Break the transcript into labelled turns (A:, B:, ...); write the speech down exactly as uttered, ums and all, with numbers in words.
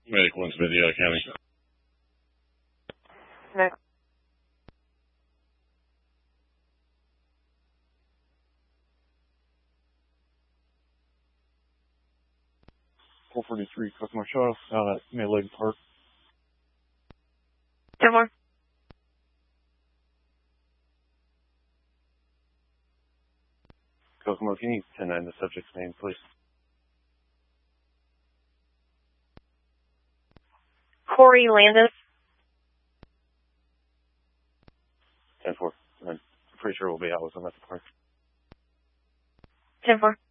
A: Medic one, Smithy, uh, County.
B: No.
C: four forty-three, customer shut off down at Midlake Park.
B: ten more.
C: Kokomo, can you ten nine the subject's name, please?
B: Corey Landis.
C: ten four. I'm pretty sure we'll be out with them at the park.
B: ten four.